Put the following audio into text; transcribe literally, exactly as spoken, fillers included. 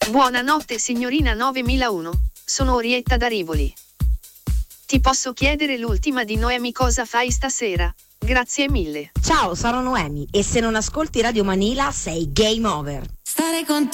Buonanotte signorina novemilauno, sono Orietta da Rivoli. Ti posso chiedere l'ultima di Noemi cosa fai stasera? Grazie mille. Ciao, sono Noemi e se non ascolti Radio Manila sei game over. Stare con te